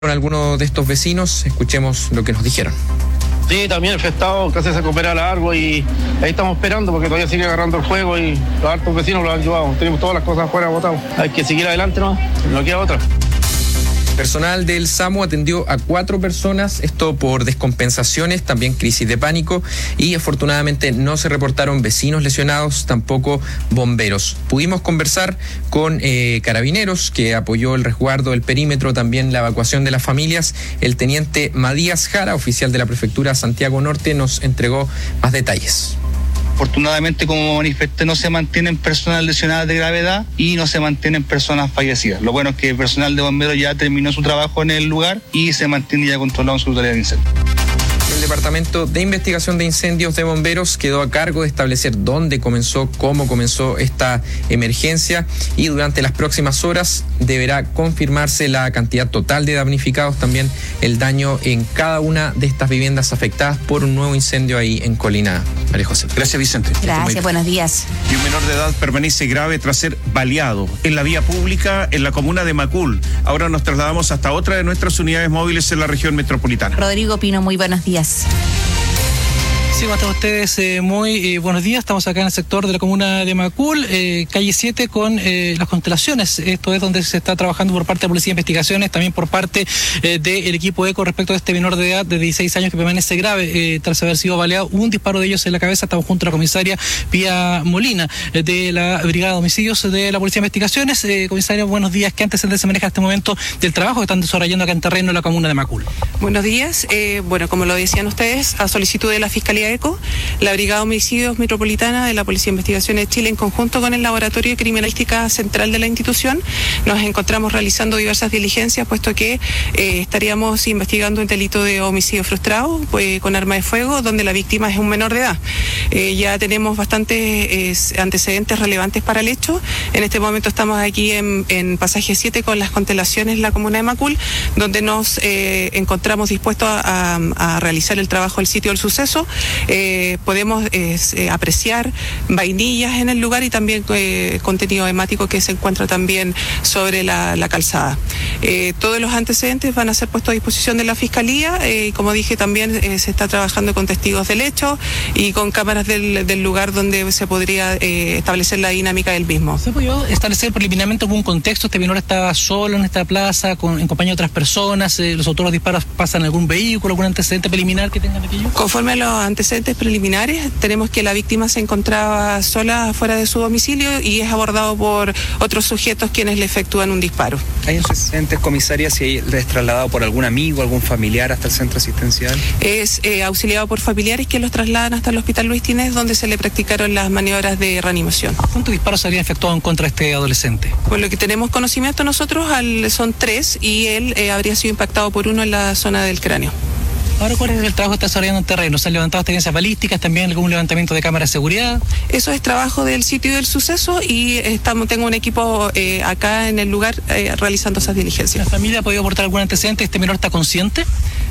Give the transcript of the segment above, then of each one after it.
Algunos de estos vecinos, escuchemos lo que nos dijeron. Sí, también el estado casi se recupera largo y ahí estamos esperando porque todavía sigue agarrando el fuego y los altos vecinos lo han ayudado. Tenemos todas las cosas afuera botadas. Hay que seguir adelante, no queda otra. Personal del SAMU atendió a 4 personas, esto por descompensaciones, también crisis de pánico, y afortunadamente no se reportaron vecinos lesionados, tampoco bomberos. Pudimos conversar con Carabineros, que apoyó el resguardo del perímetro, también la evacuación de las familias. El teniente Matías Jara, oficial de la Prefectura Santiago Norte, nos entregó más detalles. Afortunadamente, como manifesté, no se mantienen personas lesionadas de gravedad y no se mantienen personas fallecidas. Lo bueno es que el personal de bomberos ya terminó su trabajo en el lugar y se mantiene ya controlado en su totalidad de incendio. El Departamento de Investigación de Incendios de Bomberos quedó a cargo de establecer dónde comenzó, cómo comenzó esta emergencia, y durante las próximas horas deberá confirmarse la cantidad total de damnificados, también el daño en cada una de estas viviendas afectadas por un nuevo incendio ahí en Colina. María José. Gracias, Vicente. Gracias, buenos días. Y un menor de edad permanece grave tras ser baleado en la vía pública en la comuna de Macul. Ahora nos trasladamos hasta otra de nuestras unidades móviles en la región metropolitana. Rodrigo Pino, muy buenos días. Sí, ¿cómo están ustedes? Muy buenos días. Estamos acá en el sector de la comuna de Macul, calle 7, con las constelaciones. Esto es donde se está trabajando por parte de la Policía de Investigaciones, también por parte del equipo ECO respecto a este menor de edad de 16 años que permanece grave tras haber sido baleado. Hubo un disparo de ellos en la cabeza. Estamos junto a la comisaria Pía Molina de la Brigada de Homicidios de la Policía de Investigaciones. Comisaria, buenos días. ¿Qué antecedentes se maneja en este momento del trabajo que están desarrollando acá en terreno en la comuna de Macul? Buenos días. Bueno, como lo decían ustedes, a solicitud de la Fiscalía ECO, la Brigada de Homicidios Metropolitana de la Policía de Investigaciones de Chile, en conjunto con el Laboratorio de Criminalística Central de la institución, nos encontramos realizando diversas diligencias, puesto que estaríamos investigando un delito de homicidio frustrado con arma de fuego, donde la víctima es un menor de edad. Ya tenemos bastantes antecedentes relevantes para el hecho. En este momento estamos aquí en pasaje 7 con las constelaciones en la comuna de Macul, donde nos encontramos dispuestos a realizar el trabajo del sitio del suceso. Podemos apreciar vainillas en el lugar y también contenido hemático que se encuentra también sobre la calzada. Todos los antecedentes van a ser puestos a disposición de la Fiscalía. Como dije, también se está trabajando con testigos del hecho y con cámaras del lugar donde se podría establecer la dinámica del mismo. ¿Se pudo establecer preliminarmente algún contexto? ¿Este menor estaba solo en esta plaza, en compañía de otras personas? ¿Los autores de disparos pasan en algún vehículo? ¿Algún antecedente preliminar que tengan aquello? Conforme a los antecedentes preliminares, tenemos que la víctima se encontraba sola fuera de su domicilio y es abordado por otros sujetos quienes le efectúan un disparo. ¿Hay antecedentes, comisaria, si es trasladado por algún amigo, algún familiar hasta el centro asistencial? Es auxiliado por familiares que los trasladan hasta el Hospital Luis Tinés, donde se le practicaron las maniobras de reanimación. ¿Cuántos disparos se habrían efectuado en contra de este adolescente? Por lo que tenemos conocimiento nosotros, son 3 y él habría sido impactado por uno en la zona del cráneo. Ahora, ¿cuál es el trabajo que está desarrollando en terreno? ¿Se han levantado experiencias balísticas, también algún levantamiento de cámaras de seguridad? Eso es trabajo del sitio del suceso y tengo un equipo acá en el lugar realizando esas diligencias. ¿La familia ha podido aportar algún antecedente? ¿Este menor está consciente?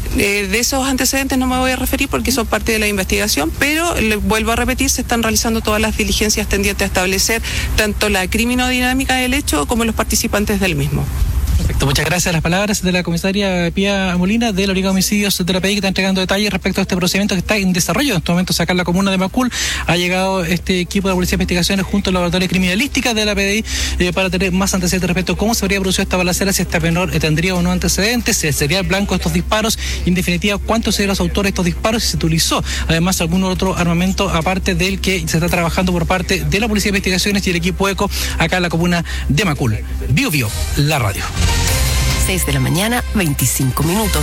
De esos antecedentes no me voy a referir porque son parte de la investigación, pero vuelvo a repetir, se están realizando todas las diligencias tendientes a establecer tanto la criminodinámica del hecho como los participantes del mismo. Perfecto, muchas gracias. Las palabras de la comisaria Pía Molina de la Brigada de Homicidios de la PDI, que está entregando detalles respecto a este procedimiento que está en desarrollo. En estos momentos acá en la comuna de Macul ha llegado este equipo de la Policía de Investigaciones junto al Laboratorio de Criminalística de la PDI para tener más antecedentes respecto a cómo se habría producido esta balacera, si este menor tendría o no antecedentes, si sería el blanco de estos disparos, y en definitiva cuántos serían los autores de estos disparos, si se utilizó además algún otro armamento aparte del que se está trabajando por parte de la Policía de Investigaciones y el equipo ECO acá en la comuna de Macul. Bio, la radio. 6 de la mañana, 25 minutos.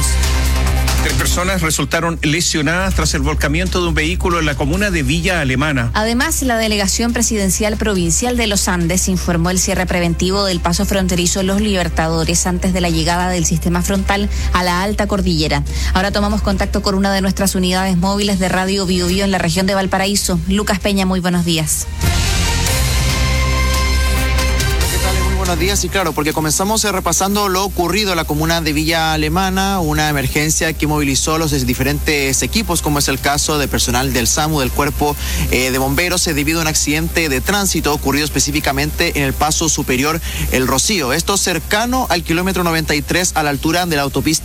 3 personas resultaron lesionadas tras el volcamiento de un vehículo en la comuna de Villa Alemana. Además, la Delegación Presidencial Provincial de los Andes informó el cierre preventivo del paso fronterizo Los Libertadores antes de la llegada del sistema frontal a la alta cordillera. Ahora tomamos contacto con una de nuestras unidades móviles de Radio Bio en la región de Valparaíso. Lucas Peña, muy buenos días. buenos días. Y claro, porque comenzamos repasando lo ocurrido en la comuna de Villa Alemana, una emergencia que movilizó los diferentes equipos, como es el caso de personal del SAMU, del Cuerpo de Bomberos, debido a un accidente de tránsito ocurrido específicamente en el paso superior El Rocío. Esto cercano al kilómetro 93, a la altura de la autopista